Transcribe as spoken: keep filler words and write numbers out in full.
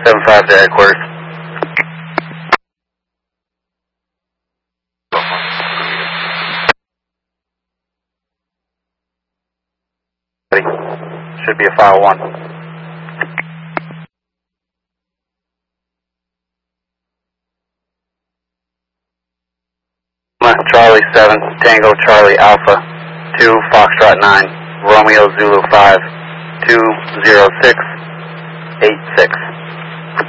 seven five to headquarters. Should be a file one. Charlie seven, Tango Charlie Alpha, two Foxtrot nine, Romeo Zulu five, two zero six eight six.